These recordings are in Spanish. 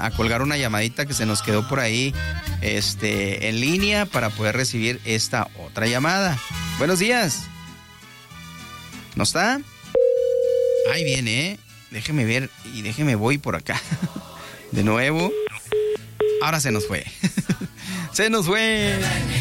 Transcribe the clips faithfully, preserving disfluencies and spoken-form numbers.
a, a colgar una llamadita que se nos quedó por ahí este, en línea para poder recibir esta otra llamada. Buenos días. ¿No está? Ahí viene, ¿eh? Déjeme ver y déjeme voy por acá. De nuevo. Ahora se nos fue. Se nos fue.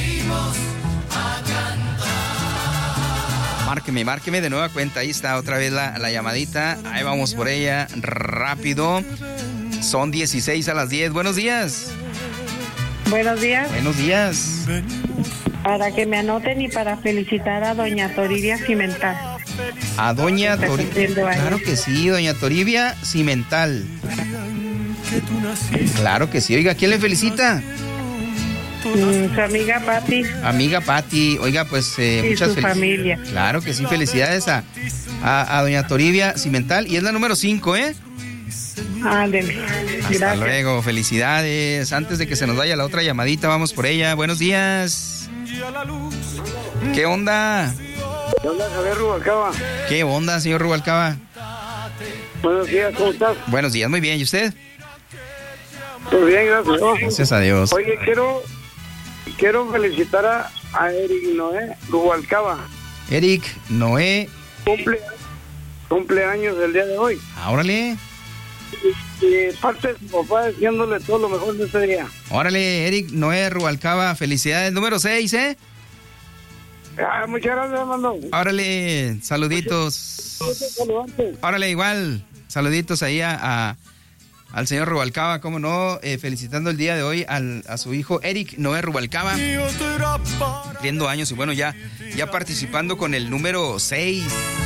Márqueme, márqueme de nueva cuenta. Ahí está otra vez la, la llamadita. Ahí vamos por ella rápido. Son dieciséis a las diez. Buenos días. Buenos días. Buenos días. Para que me anoten y para felicitar a doña Toribia Cimental. A doña Toribia. Claro que sí, doña Toribia Cimental. Claro que sí. Oiga, ¿quién le felicita? Mm, su amiga Pati. Amiga Pati. Oiga, pues eh, y muchas su familia. Claro que sí, felicidades a, a, a doña Toribia Cimental. Y es la número cinco, ¿eh? Ándale. Hasta Gracias. luego, felicidades. Antes de que se nos vaya la otra llamadita, vamos por ella. Buenos días. ¿Qué onda? ¿Qué onda, Javier Rubalcaba? ¿Qué onda, señor Rubalcaba? Buenos días, ¿cómo estás? Buenos días, muy bien. ¿Y usted? Muy bien, gracias. Gracias a Dios. Oye, quiero, quiero felicitar a, a Eric Noé Rubalcaba. Eric Noé. Cumple, cumpleaños el día de hoy. Órale. Y, y parte de su papá deseándole todo lo mejor de este día. Órale, Eric Noé Rubalcaba. Felicidades. Número seis, ¿eh? Ah, muchas gracias, hermano. Órale, saluditos. Órale, igual. Saluditos ahí a, a al señor Rubalcaba, cómo no, eh, felicitando el día de hoy al, a su hijo Eric Noé Rubalcaba, cumpliendo años y bueno, ya, ya participando con el número seis.